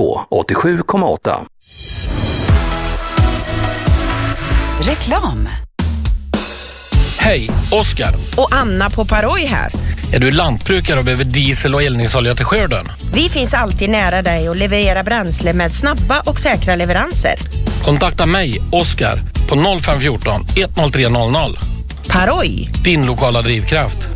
på 87,8. Reklam. Hej, Oskar. Och Anna på Paroj här. Är du lantbrukare och behöver diesel och eldningsolja till skörden? Vi finns alltid nära dig och levererar bränsle med snabba och säkra leveranser. Kontakta mig, Oskar, på 0514 10300. Paroj. Din lokala drivkraft.